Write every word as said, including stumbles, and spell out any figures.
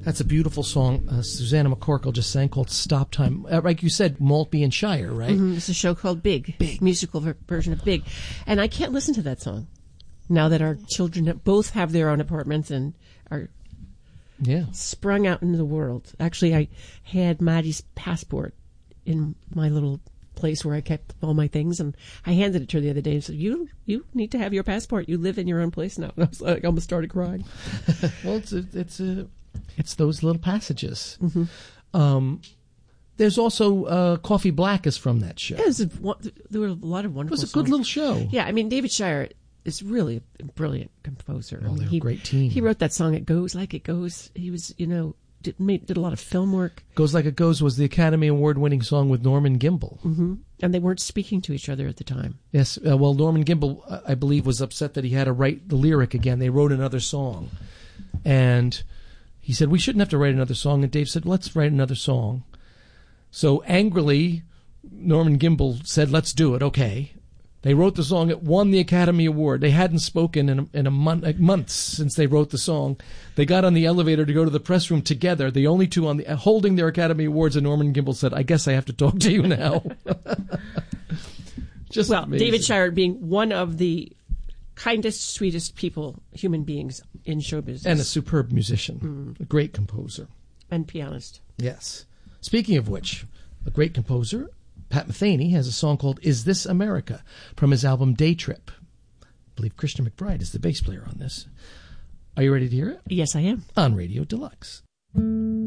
That's a beautiful song uh, Susanna McCorkle just sang called Stop Time. Uh, like you said, Maltby and Shire, right? Mm-hmm. It's a show called Big. Big. Musical ver- version of Big. And I can't listen to that song now that our children have, both have their own apartments and are Yeah. sprung out into the world. Actually, I had Maddie's passport in my little place where I kept all my things, and I handed it to her the other day and said, you you need to have your passport. You live in your own place now. And I was like, I almost started crying. Well, it's a, it's a, it's those little passages. Mm-hmm. Um, there's also uh, Coffee Black is from that show. Yeah, it was a, there were a lot of It wonderful was a songs. good little show. Yeah, I mean, David Shire is really a brilliant composer. Oh, I mean, they're a he, great team. He wrote that song, It Goes Like It Goes. He was, you know, did, made, did a lot of film work. Goes Like It Goes was the Academy Award-winning song with Norman Gimbel. Mm-hmm. And they weren't speaking to each other at the time. Yes, uh, well, Norman Gimbel, uh, I believe, was upset that he had to write the lyric again. They wrote another song. And he said, we shouldn't have to write another song. And Dave said, let's write another song. So angrily, Norman Gimbel said, let's do it, okay. They wrote the song. It won the Academy Award. They hadn't spoken in a, in a month, like months since they wrote the song. They got on the elevator to go to the press room together, the only two on the holding their Academy Awards, and Norman Gimbel said, I guess I have to talk to you now. Just well, amazing. David Shire being one of the kindest, sweetest people, human beings in show business. And a superb musician, mm. a great composer. And pianist. Yes. Speaking of which, a great composer, Pat Metheny, has a song called Is This America from his album Day Trip. I believe Christian McBride is the bass player on this. Are you ready to hear it? Yes, I am. On Radio Deluxe.